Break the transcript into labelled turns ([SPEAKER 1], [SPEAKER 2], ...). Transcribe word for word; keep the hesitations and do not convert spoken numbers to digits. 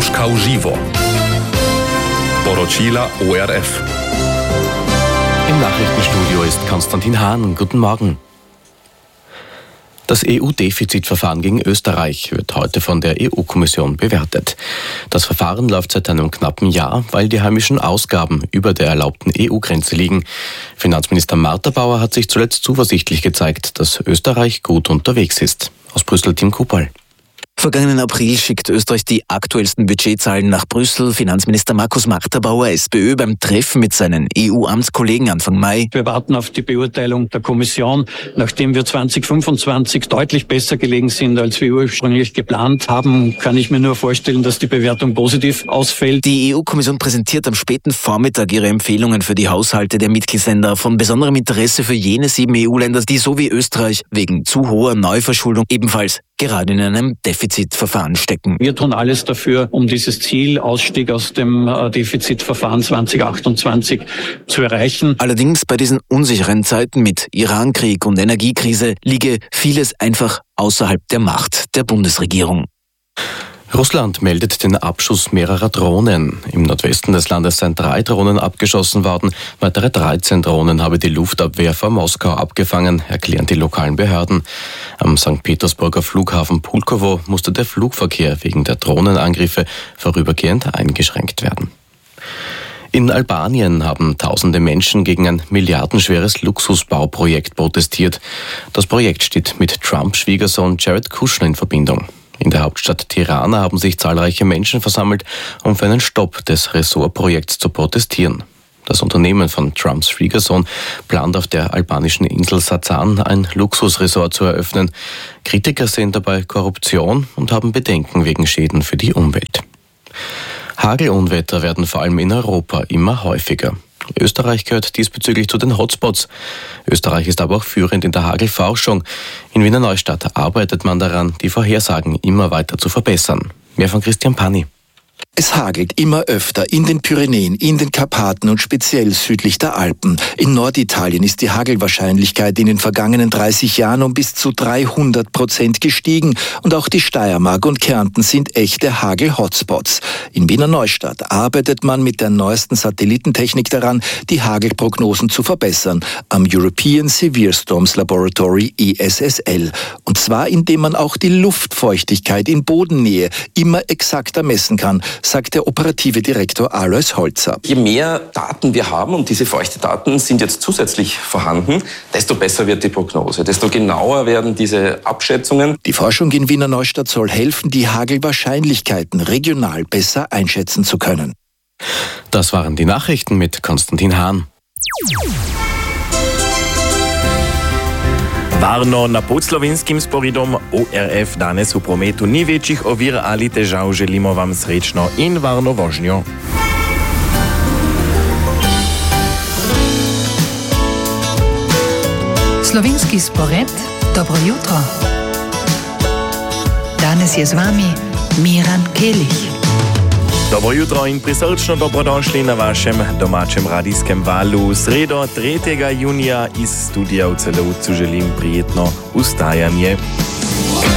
[SPEAKER 1] Moskau Živo. Poročila O R F.
[SPEAKER 2] Im Nachrichtenstudio ist Konstantin Hahn. Guten Morgen. Das E U-Defizitverfahren gegen Österreich wird heute von der E U-Kommission bewertet. Das Verfahren läuft seit einem knappen Jahr, weil die heimischen Ausgaben über der erlaubten E U-Grenze liegen. Finanzminister Marter-Bauer hat sich zuletzt zuversichtlich gezeigt, dass Österreich gut unterwegs ist. Aus Brüssel Tim Kupal.
[SPEAKER 3] Vergangenen April schickt Österreich die aktuellsten Budgetzahlen nach Brüssel. Finanzminister Markus Marter-Bauer, SPÖ, beim Treffen mit seinen E U-Amtskollegen Anfang Mai.
[SPEAKER 4] Wir warten auf die Beurteilung der Kommission, nachdem wir zwanzig fünfundzwanzig deutlich besser gelegen sind, als wir ursprünglich geplant haben. Kann ich mir nur vorstellen, dass die Bewertung positiv ausfällt.
[SPEAKER 3] Die E U-Kommission präsentiert am späten Vormittag ihre Empfehlungen für die Haushalte der Mitgliedsländer. Von besonderem Interesse für jene sieben E U-Länder, die so wie Österreich wegen zu hoher Neuverschuldung ebenfalls gerade in einem Defizitverfahren stecken.
[SPEAKER 4] Wir tun alles dafür, um dieses Ziel Ausstieg aus dem Defizitverfahren zwanzig achtundzwanzig zu erreichen.
[SPEAKER 3] Allerdings bei diesen unsicheren Zeiten mit Irankrieg und Energiekrise liege vieles einfach außerhalb der Macht der Bundesregierung.
[SPEAKER 2] Russland meldet den Abschuss mehrerer Drohnen. Im Nordwesten des Landes seien drei Drohnen abgeschossen worden. Weitere dreizehn Drohnen habe die Luftabwehr vor Moskau abgefangen, erklären die lokalen Behörden. Am Sankt Petersburger Flughafen Pulkowo musste der Flugverkehr wegen der Drohnenangriffe vorübergehend eingeschränkt werden. In Albanien haben tausende Menschen gegen ein milliardenschweres Luxusbauprojekt protestiert. Das Projekt steht mit Trump-Schwiegersohn Jared Kushner in Verbindung. In der Hauptstadt Tirana haben sich zahlreiche Menschen versammelt, um für einen Stopp des Ressortprojekts zu protestieren. Das Unternehmen von Trumps Schwiegersohn plant auf der albanischen Insel Sazan ein Luxusresort zu eröffnen. Kritiker sehen dabei Korruption und haben Bedenken wegen Schäden für die Umwelt. Hagelunwetter werden vor allem in Europa immer häufiger. Österreich gehört diesbezüglich zu den Hotspots. Österreich ist aber auch führend in der Hagelforschung. In Wiener Neustadt arbeitet man daran, die Vorhersagen immer weiter zu verbessern. Mehr von Christian Panni.
[SPEAKER 5] Es hagelt immer öfter in den Pyrenäen, in den Karpaten und speziell südlich der Alpen. In Norditalien ist die Hagelwahrscheinlichkeit in den vergangenen dreißig Jahren um bis zu dreihundert Prozent gestiegen. Und auch die Steiermark und Kärnten sind echte Hagel-Hotspots. In Wiener Neustadt arbeitet man mit der neuesten Satellitentechnik daran, die Hagelprognosen zu verbessern, am European Severe Storms Laboratory E S S L. Und zwar indem man auch die Luftfeuchtigkeit in Bodennähe immer exakter messen kann, sagt der operative Direktor Alois Holzer.
[SPEAKER 6] Je mehr Daten wir haben, und diese feuchte Daten sind jetzt zusätzlich vorhanden, desto besser wird die Prognose, desto genauer werden diese Abschätzungen.
[SPEAKER 5] Die Forschung in Wiener Neustadt soll helfen, die Hagelwahrscheinlichkeiten regional besser einschätzen zu können.
[SPEAKER 2] Das waren die Nachrichten mit Konstantin Hahn.
[SPEAKER 7] Varno na podslovenskim sporidom O R F danes v prometu ni večjih ovir ali težav, želimo vam srečno in varno vožnjo.
[SPEAKER 8] Slovenski spored, dobro jutro. Danes je z vami Miran Kelić.
[SPEAKER 7] Dobro jutro in prisrčno dobrodošli na vašem domačem radijskem valu. Sredo tretjega junija iz studia v Celovcu želim prijetno ustajanje.